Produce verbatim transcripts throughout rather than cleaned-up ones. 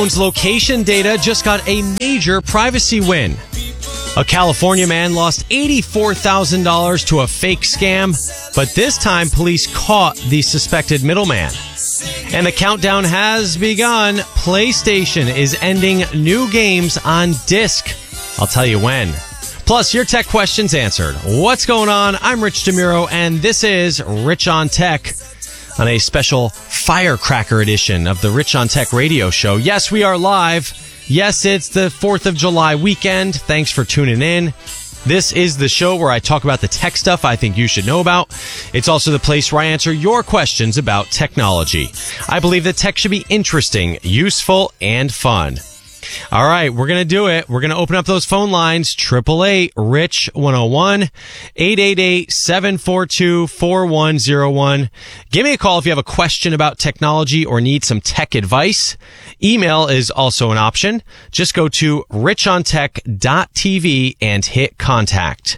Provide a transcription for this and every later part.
Phone's location data just got a major privacy win. A California man lost eighty-four thousand dollars to a fake scam, but this time police caught the suspected middleman. And the countdown has begun. PlayStation is ending new games on disc. I'll tell you when. Plus, your tech questions answered. What's going on? I'm Rich DeMuro, and this is Rich on Tech on a special Firecracker edition of the Rich on Tech radio show. Yes, we are live. Yes, it's the fourth of July weekend. Thanks for tuning in. This is the show where I talk about the tech stuff I think you should know about. It's also the place where I answer your questions about technology. I believe that tech should be interesting, useful, and fun. All right, we're going to do it. We're going to open up those phone lines. eight eight eight, R I C H, one oh one, eight eight eight, seven four two, four one oh one. Give me a call if you have a question about technology or need some tech advice. Email is also an option. Just go to rich on tech dot t v and hit contact.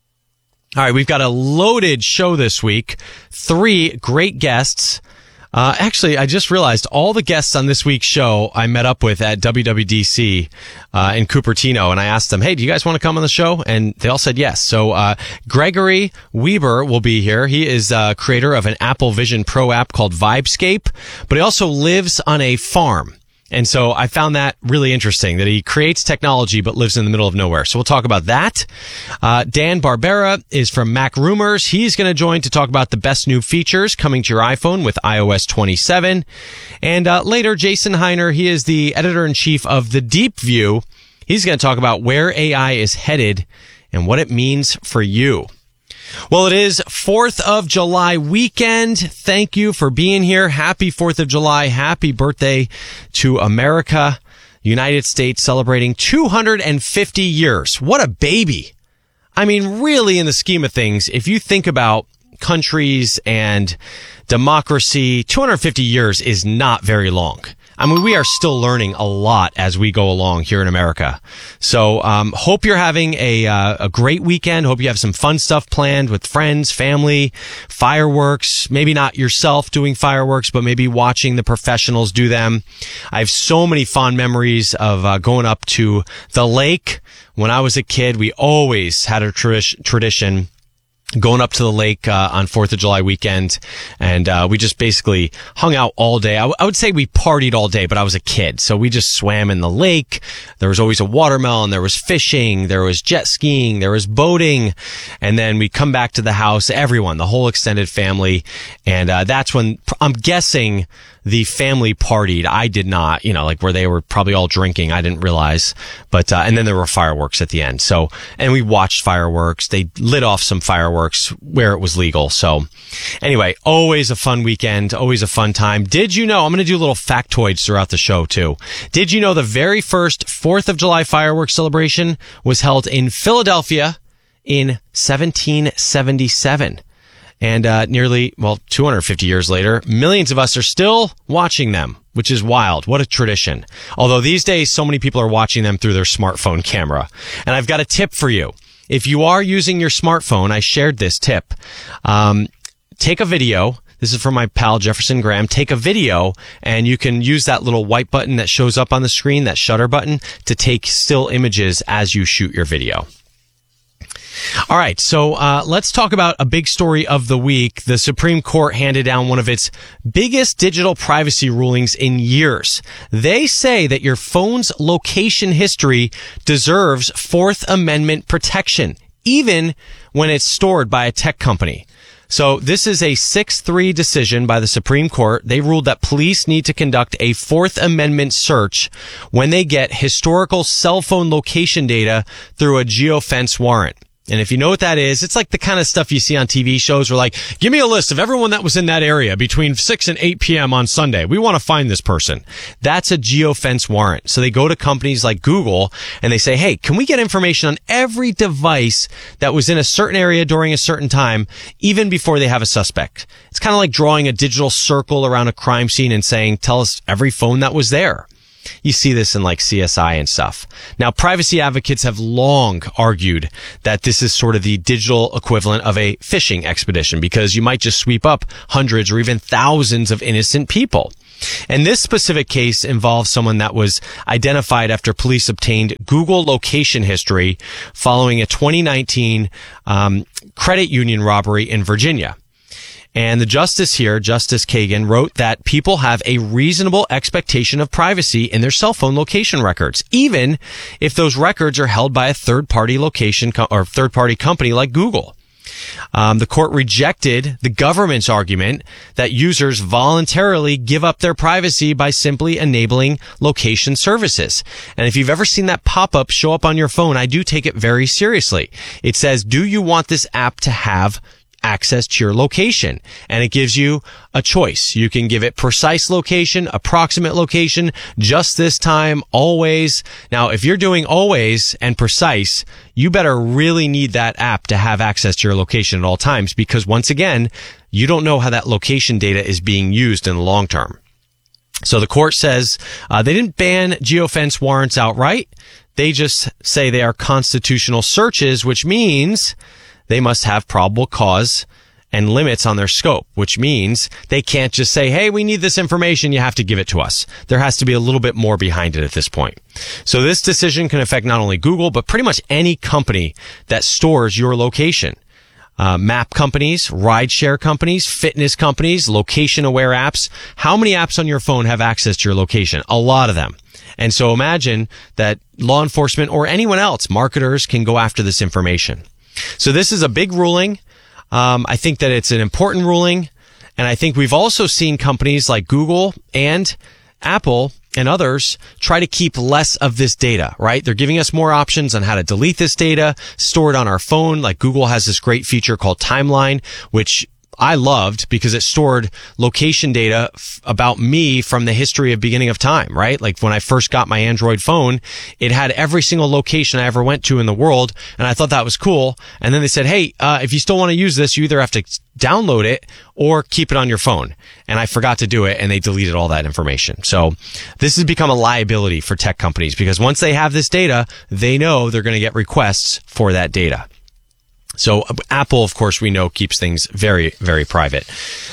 All right, we've got a loaded show this week. Three great guests. Uh, actually, I just realized all the guests on this week's show I met up with at W W D C uh, in Cupertino, and I asked them, hey, do you guys want to come on the show? And they all said yes. So uh, Gregory Weber will be here. He is uh, creator of an Apple Vision Pro app called Vibescape, but he also lives on a farm. And so I found that really interesting, that he creates technology but lives in the middle of nowhere. So we'll talk about that. Uh, Dan Barbera is from Mac Rumors. He's going to join to talk about the best new features coming to your iPhone with i O S twenty-seven. And uh, later, Jason Heiner, he is the editor-in-chief of The Deep View. He's going to talk about where A I is headed and what it means for you. Well, it is fourth of July weekend. Thank you for being here. Happy fourth of July. Happy birthday to America, United States, celebrating two hundred fifty years. What a baby. I mean, really, in the scheme of things, if you think about countries and democracy, two hundred fifty years is not very long. I mean, we are still learning a lot as we go along here in America. So, um, hope you're having a, uh, a great weekend. Hope you have some fun stuff planned with friends, family, fireworks, maybe not yourself doing fireworks, but maybe watching the professionals do them. I have so many fond memories of, uh, going up to the lake. When I was a kid, we always had a tradi- tradition going up to the lake uh, on fourth of July weekend, and uh, we just basically hung out all day. I, w- I would say we partied all day, but I was a kid, so we just swam in the lake. There was always a watermelon, there was fishing, there was jet skiing, there was boating, and then we'd come back to the house, everyone, the whole extended family, and uh, that's when, I'm guessing, the family partied. I did not, you know, like where they were probably all drinking. I didn't realize. But, uh, and then there were fireworks at the end. So, and we watched fireworks. They lit off some fireworks where it was legal. So anyway, always a fun weekend, always a fun time. Did you know, I'm going to do little factoids throughout the show too. Did you know the very first fourth of July fireworks celebration was held in Philadelphia in seventeen seventy-seven? And uh, nearly, well, two hundred fifty years later, millions of us are still watching them, which is wild. What a tradition. Although these days, so many people are watching them through their smartphone camera. And I've got a tip for you. If you are using your smartphone, I shared this tip. Um, take a video. This is from my pal Jefferson Graham. Take a video, and you can use that little white button that shows up on the screen, that shutter button, to take still images as you shoot your video. All right, so uh, let's talk about a big story of the week. The Supreme Court handed down one of its biggest digital privacy rulings in years. They say that your phone's location history deserves Fourth Amendment protection, even when it's stored by a tech company. So this is a six three decision by the Supreme Court. They ruled that police need to conduct a Fourth Amendment search when they get historical cell phone location data through a geofence warrant. And if you know what that is, it's like the kind of stuff you see on T V shows where, like, give me a list of everyone that was in that area between six and eight p.m. on Sunday. We want to find this person. That's a geofence warrant. So they go to companies like Google and they say, hey, can we get information on every device that was in a certain area during a certain time, even before they have a suspect? It's kind of like drawing a digital circle around a crime scene and saying, tell us every phone that was there. You see this in like C S I and stuff. Now, privacy advocates have long argued that this is sort of the digital equivalent of a fishing expedition because you might just sweep up hundreds or even thousands of innocent people. And this specific case involves someone that was identified after police obtained Google location history following a twenty nineteen um, credit union robbery in Virginia. And the justice here, Justice Kagan, wrote that people have a reasonable expectation of privacy in their cell phone location records, even if those records are held by a third-party location co- or third-party company like Google. Um, the court rejected the government's argument that users voluntarily give up their privacy by simply enabling location services. And if you've ever seen that pop-up show up on your phone, I do take it very seriously. It says, do you want this app to have access to your location? And it gives you a choice. You can give it precise location, approximate location, just this time, always. Now, if you're doing always and precise, you better really need that app to have access to your location at all times, because once again, you don't know how that location data is being used in the long term. So the court says uh, they didn't ban geofence warrants outright. They just say they are constitutional searches, which means they must have probable cause and limits on their scope, which means they can't just say, hey, we need this information, you have to give it to us. There has to be a little bit more behind it at this point. So this decision can affect not only Google, but pretty much any company that stores your location. Uh, map companies, rideshare companies, fitness companies, location-aware apps. How many apps on your phone have access to your location? A lot of them. And so imagine that law enforcement or anyone else, marketers, can go after this information. So this is a big ruling. Um, I think that it's an important ruling. And I think we've also seen companies like Google and Apple and others try to keep less of this data, right? They're giving us more options on how to delete this data, store it on our phone. Like Google has this great feature called Timeline, which I loved because it stored location data f- about me from the history of beginning of time, right? Like when I first got my Android phone, it had every single location I ever went to in the world. And I thought that was cool. And then they said, hey, uh, if you still want to use this, you either have to download it or keep it on your phone. And I forgot to do it, and they deleted all that information. So this has become a liability for tech companies because once they have this data, they know they're going to get requests for that data. So Apple, of course, we know keeps things very, very private.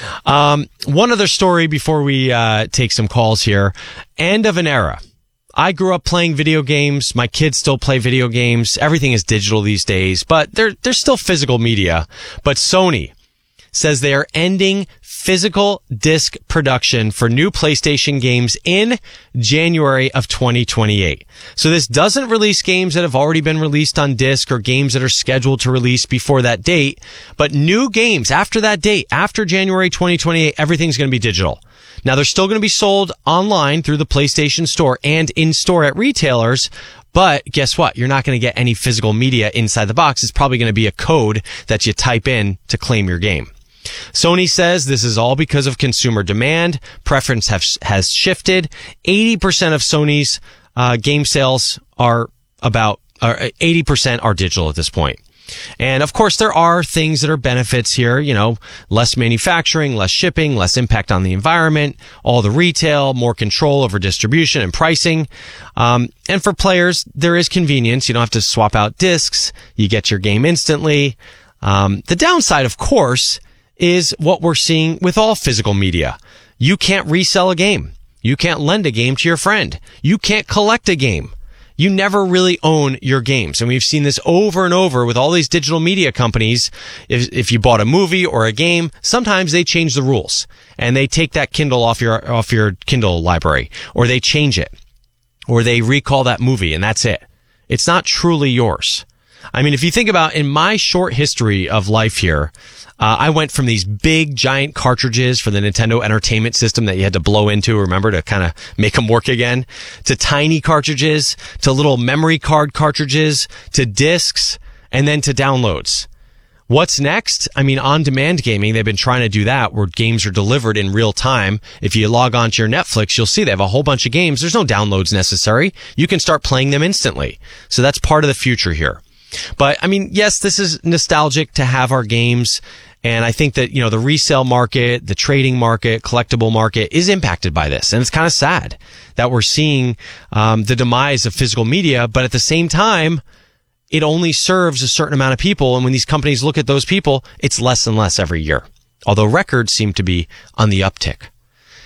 Um, one other story before we uh, take some calls here. End of an era. I grew up playing video games. My kids still play video games. Everything is digital these days, but there, there's still physical media. But Sony says they are ending physical disc production for new PlayStation games in January of twenty twenty-eight. So this doesn't release games that have already been released on disc or games that are scheduled to release before that date, but new games after that date, after January twenty twenty-eight, everything's going to be digital. Now they're still going to be sold online through the PlayStation Store and in store at retailers, but guess what? You're not going to get any physical media inside the box. It's probably going to be a code that you type in to claim your game. Sony says this is all because of consumer demand. Preference have, has shifted. eighty percent of Sony's uh, game sales are about, or eighty percent are digital at this point. And of course, there are things that are benefits here, you know, less manufacturing, less shipping, less impact on the environment, all the retail, more control over distribution and pricing. Um, and for players, there is convenience. You don't have to swap out discs. You get your game instantly. Um, the downside, of course, is what we're seeing with all physical media. You can't resell a game. You can't lend a game to your friend. You can't collect a game. You never really own your games. And we've seen this over and over with all these digital media companies. If, if you bought a movie or a game, sometimes they change the rules and they take that Kindle off your, off your Kindle library, or they change it, or they recall that movie, and that's it. It's not truly yours. I mean, if you think about in my short history of life here, Uh, I went from these big, giant cartridges for the Nintendo Entertainment System that you had to blow into, remember, to kind of make them work again, to tiny cartridges, to little memory card cartridges, to discs, and then to downloads. What's next? I mean, on-demand gaming, they've been trying to do that, where games are delivered in real time. If you log on to your Netflix, you'll see they have a whole bunch of games. There's no downloads necessary. You can start playing them instantly. So that's part of the future here. But, I mean, yes, this is nostalgic to have our games. And I think that, you know, the resale market, the trading market, collectible market is impacted by this. And it's kind of sad that we're seeing um, the demise of physical media. But at the same time, it only serves a certain amount of people. And when these companies look at those people, it's less and less every year. Although records seem to be on the uptick.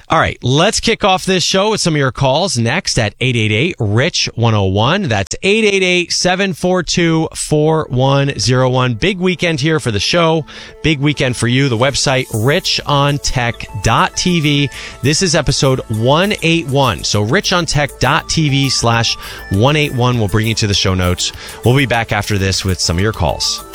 All right, let's kick off this show with some of your calls next at eight eight eight, R I C H, one oh one. That's eight eight eight, seven four two, four one oh one. Big weekend here for the show. Big weekend for you. The website, rich on tech dot t v. This is episode one eighty-one. So rich on tech dot t v slash one eighty-one will bring you to the show notes. We'll be back after this with some of your calls.